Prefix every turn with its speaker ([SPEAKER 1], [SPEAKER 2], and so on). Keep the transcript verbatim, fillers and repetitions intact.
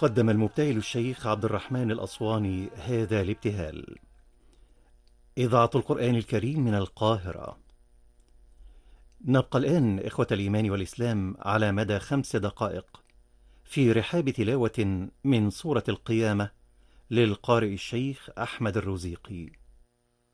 [SPEAKER 1] قدم المبتهل الشيخ عبد الرحمن الأسواني هذا الابتهال. إذاعة القرآن الكريم من القاهرة. نبقى الآن إخوة الإيمان والإسلام على مدى خمس دقائق في رحاب تلاوة من سورة القيامة للقارئ الشيخ أحمد الرزيقي.